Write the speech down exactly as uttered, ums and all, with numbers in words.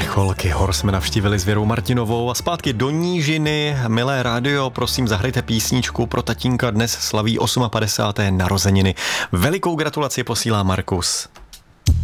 Vrcholky hor jsme navštívili s Věrou Martinovou a zpátky do nížiny. Milé rádio, prosím, zahrajte písničku pro tatínka, dnes slaví padesátého osmé narozeniny. Velikou gratulaci posílá Markus.